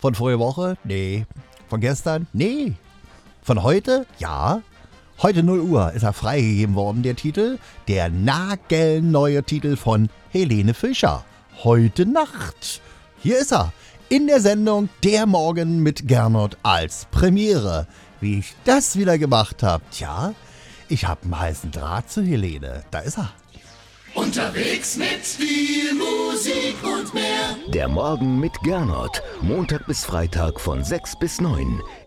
Von vorige Woche? Nee. Von gestern? Nee. Von heute? Ja. Heute 0 Uhr ist er freigegeben worden, der Titel. Der nagelneue Titel von Helene Fischer. Heute Nacht. Hier ist er. In der Sendung Der Morgen mit Gernot als Premiere. Wie ich das wieder gemacht habe. Tja, ich habe einen heißen Draht zu Helene. Da ist er. Unterwegs mit viel Musik und mehr. Der Morgen mit Gernot. Montag bis Freitag von 6 bis 9.